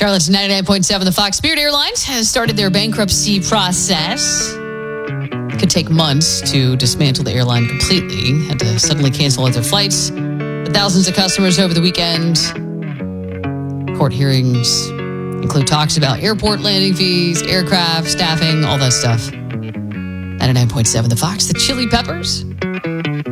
Charlotte's 99.7. The Fox Spirit Airlines has started their bankruptcy process. It could take months to dismantle the airline completely. Had to suddenly cancel other flights. But thousands of customers over the weekend. Court hearings include talks about airport landing fees, aircraft, staffing, all that stuff. 99.7 The Fox, the Chili Peppers.